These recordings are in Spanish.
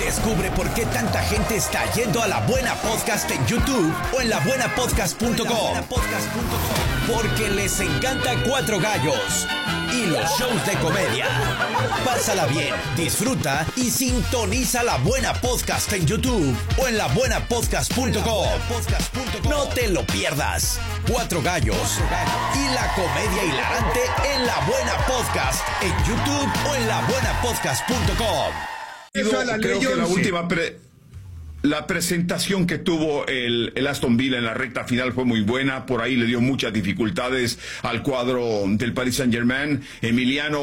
Descubre por qué tanta gente está yendo a La Buena Podcast en YouTube o en labuenapodcast.com. Porque les encanta Cuatro Gallos y los shows de comedia. Pásala bien, disfruta y sintoniza La Buena Podcast en YouTube o en labuenapodcast.com. No te lo pierdas. Cuatro Gallos y la comedia hilarante en La Buena Podcast en YouTube o en labuenapodcast.com. Creo que la presentación que tuvo el Aston Villa en la recta final fue muy buena. Por ahí le dio muchas dificultades al cuadro del Paris Saint-Germain. Emiliano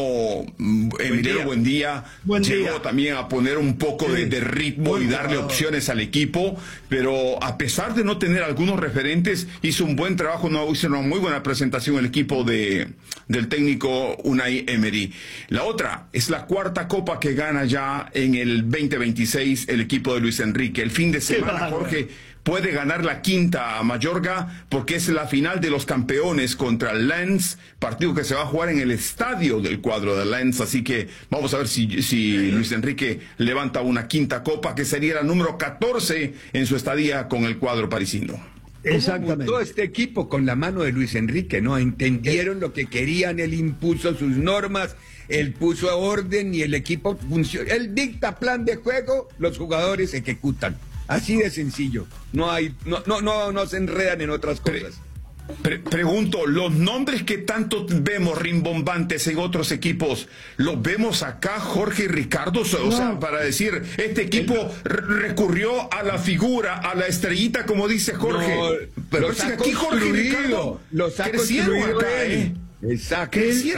Buendía llegó también a poner un poco de ritmo y darle opciones al equipo, pero a pesar de no tener algunos referentes, hizo un buen trabajo, hizo una muy buena presentación el equipo del técnico Unai Emery. La otra es la cuarta copa que gana ya en el 2026 el equipo de Luis Enrique. El fin de semana, Jorge, puede ganar la quinta a Mallorca porque es la final de los campeones contra el Lens, partido que se va a jugar en el estadio del cuadro del Lens, así que vamos a ver si Luis Enrique levanta una quinta copa, que sería la número 14 en su estadía con el cuadro parisino. Exactamente. Todo este equipo con la mano de Luis Enrique, ¿no? Entendieron lo que querían, él impuso sus normas, él puso orden y el equipo funciona. Él dicta plan de juego, los jugadores ejecutan. Así de sencillo. No se enredan en otras cosas. Pregunto, los nombres que tanto vemos rimbombantes en otros equipos, ¿los vemos acá, Jorge y Ricardo? O sea, para decir, este equipo recurrió a la figura, a la estrellita, como dice Jorge. Pero los ha construido. Los ha construido acá, Exacto.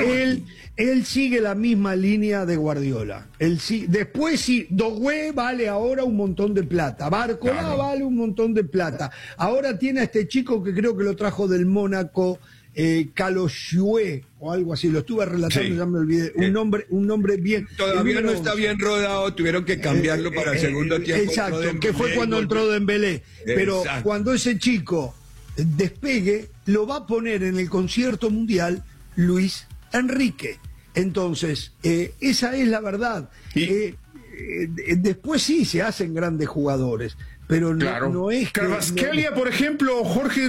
Él sigue la misma línea de Guardiola. Después sí, Doué vale ahora un montón de plata. Barcola vale un montón de plata. Ahora tiene a este chico que creo que lo trajo del Mónaco, Caloshué o algo así. Lo estuve relatando, ya me olvidé. Un nombre bien. Todavía no está bien rodado, tuvieron que cambiarlo para el segundo tiempo. Exacto, que fue cuando entró Dembélé. Pero cuando ese chico despegue, lo va a poner en el concierto mundial Luis Enrique. Entonces, esa es la verdad. Después sí se hacen grandes jugadores, pero no es que... Kvaratskhelia, por ejemplo, Jorge...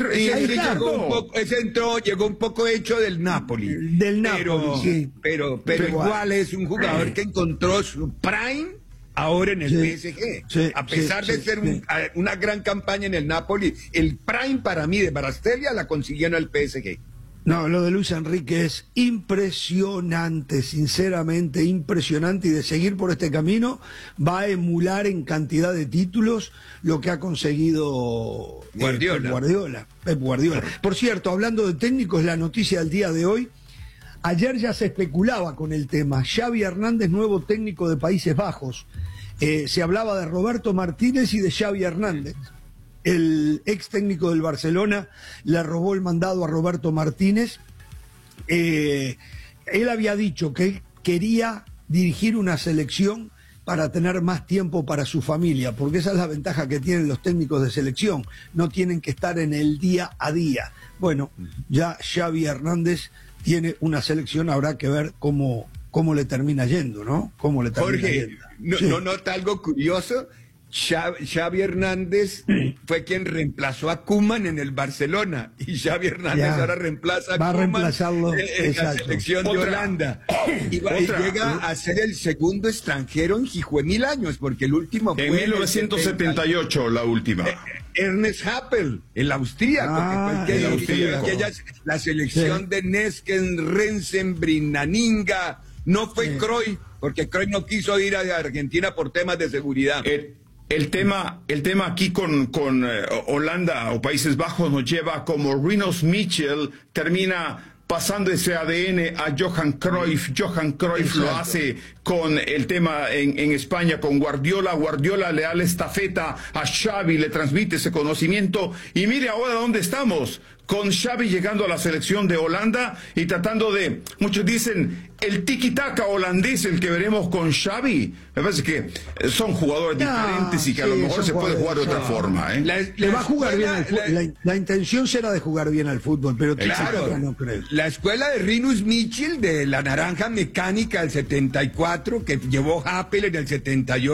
llegó un poco hecho del Napoli. Pero igual es un jugador que encontró su prime ahora en el PSG. A pesar de ser una gran campaña en el Napoli, el prime para mí de Kvaratskhelia la consiguió en el PSG. No, lo de Luis Enrique es impresionante, sinceramente impresionante, y de seguir por este camino va a emular en cantidad de títulos lo que ha conseguido Pep Guardiola. Por cierto, hablando de técnicos, la noticia del día de hoy, ayer ya se especulaba con el tema, Xavi Hernández, nuevo técnico de Países Bajos. Se hablaba de Roberto Martínez y de Xavi Hernández. El ex técnico del Barcelona le robó el mandado a Roberto Martínez. Él había dicho que quería dirigir una selección para tener más tiempo para su familia, porque esa es la ventaja que tienen los técnicos de selección, no tienen que estar en el día a día. Bueno, ya Xavi Hernández tiene una selección, habrá que ver cómo le termina yendo, ¿no? Jorge, ¿no nota algo curioso? Xavi Hernández fue quien reemplazó a Koeman en el Barcelona, y Xavi Hernández ahora reemplaza a Koeman en la selección de Holanda y llega a ser el segundo extranjero en Hijuemil años, porque el último fue en 1978 la última. Ernest Happel, el austríaco, la selección de Nesken, Rensen, Brinaninga. No fue Cruyff, porque Cruyff no quiso ir a Argentina por temas de seguridad. El tema aquí con Holanda o Países Bajos nos lleva como Rinus Michel termina pasando ese ADN a Johan Cruyff. Johan Cruyff lo hace con el tema en España con Guardiola. Guardiola le da la estafeta a Xavi, le transmite ese conocimiento. Y mire ahora dónde estamos, con Xavi llegando a la selección de Holanda y tratando de, muchos dicen, el tiki-taka holandés, el que veremos con Xavi. Me parece que son jugadores diferentes y que a lo mejor se puede jugar de otra forma. Le va a jugar bien la intención será de jugar bien al fútbol, pero claro, no creo. La escuela de Rinus Michel, de la naranja mecánica del 74, que llevó Happel en el 78.